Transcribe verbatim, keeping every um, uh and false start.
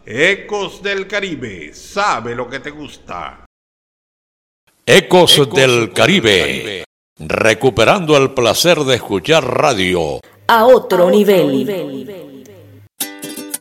Ecos del Caribe, sabe lo que te gusta. Ecos, Ecos del Caribe. Caribe, recuperando el placer de escuchar radio a otro, a otro nivel. nivel.